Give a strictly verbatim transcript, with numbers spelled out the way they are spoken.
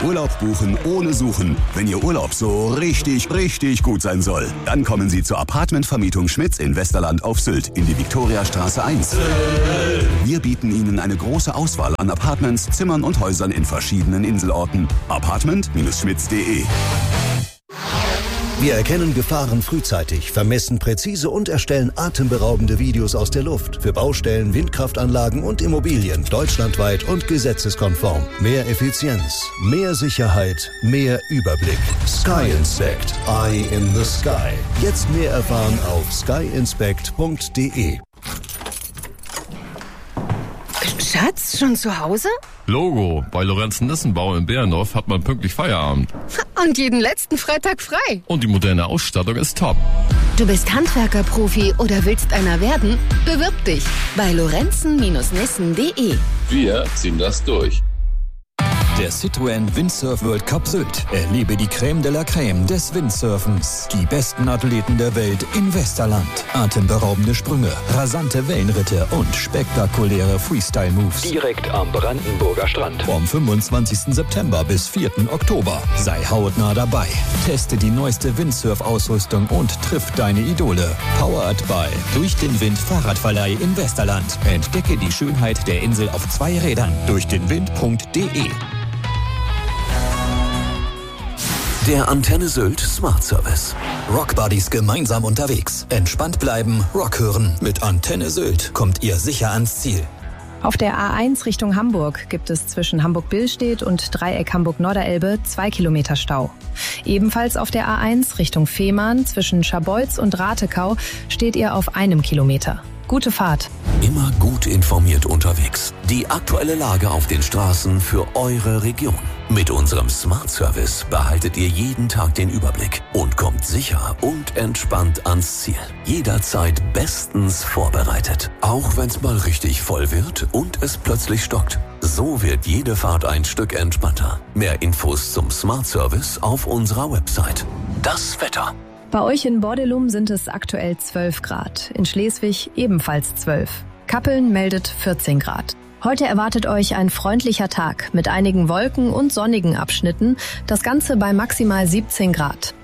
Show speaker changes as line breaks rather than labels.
Urlaub buchen ohne Suchen. Wenn Ihr Urlaub so richtig, richtig gut sein soll, dann kommen Sie zur Apartmentvermietung Schmitz in Westerland auf Sylt in die Viktoriastraße eins. Wir bieten Ihnen eine große Auswahl an Apartments, Zimmern und Häusern in verschiedenen Inselorten. apartment schmitz punkt de.
Wir erkennen Gefahren frühzeitig, vermessen präzise und erstellen atemberaubende Videos aus der Luft. Für Baustellen, Windkraftanlagen und Immobilien deutschlandweit und gesetzeskonform. Mehr Effizienz, mehr Sicherheit, mehr Überblick. Sky Inspect. Eye in the Sky. Jetzt mehr erfahren auf sky inspect punkt de.
Schatz, schon zu Hause?
Logo, bei Lorenzen-Nissenbau in Bärendorf hat man pünktlich Feierabend.
Und jeden letzten Freitag frei.
Und die moderne Ausstattung ist top.
Du bist Handwerker-Profi oder willst einer werden? Bewirb dich bei lorenzen Nissen punkt de.
Wir ziehen das durch.
Der Citroën Windsurf World Cup Sylt. Erlebe die Crème de la Crème des Windsurfens. Die besten Athleten der Welt in Westerland. Atemberaubende Sprünge, rasante Wellenritte und spektakuläre Freestyle-Moves. Direkt am Brandenburger Strand. Vom fünfundzwanzigsten September bis vierten Oktober. Sei hautnah dabei. Teste die neueste Windsurf-Ausrüstung und triff deine Idole. Powered by Durch den Wind Fahrradverleih in Westerland. Entdecke die Schönheit der Insel auf zwei Rädern. durch den wind punkt de.
Der Antenne Sylt Smart Service.
Rockbuddies gemeinsam unterwegs. Entspannt bleiben, Rock hören. Mit Antenne Sylt kommt ihr sicher ans Ziel.
Auf der A eins Richtung Hamburg gibt es zwischen Hamburg-Billstedt und Dreieck Hamburg-Norderelbe zwei Kilometer Stau. Ebenfalls auf der A eins Richtung Fehmarn zwischen Scharbeutz und Ratekau steht ihr auf einem Kilometer. Gute Fahrt.
Immer gut informiert unterwegs. Die aktuelle Lage auf den Straßen für eure Region. Mit unserem Smart Service behaltet ihr jeden Tag den Überblick und kommt sicher und entspannt ans Ziel. Jederzeit bestens vorbereitet. Auch wenn es mal richtig voll wird und es plötzlich stockt. So wird jede Fahrt ein Stück entspannter. Mehr Infos zum Smart Service auf unserer Website. Das Wetter.
Bei euch in Bordelum sind es aktuell zwölf Grad. In Schleswig ebenfalls zwölf. Kappeln meldet vierzehn Grad. Heute erwartet euch ein freundlicher Tag mit einigen Wolken und sonnigen Abschnitten. Das Ganze bei maximal siebzehn Grad.